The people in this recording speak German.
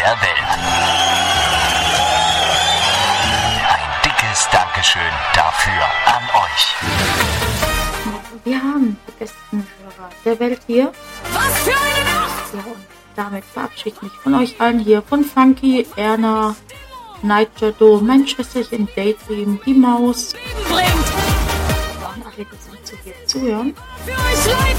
der Welt. Ein dickes Dankeschön dafür an euch. Wir haben die besten Hörer der Welt hier. Was für eine Nacht! Ja, und damit verabschiede ich mich von euch allen hier. Von Funky, Erna, Nightjado, mein Schwesterchen Daydream, die Maus. Bringt Und alle, die so hier zuhören. für euch leid.